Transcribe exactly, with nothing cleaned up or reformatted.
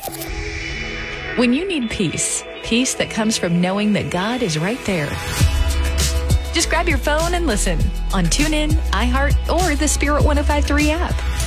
When you need peace, peace that comes from knowing that God is right there. Just grab your phone and listen on TuneIn, iHeart, or the Spirit one oh five point three app.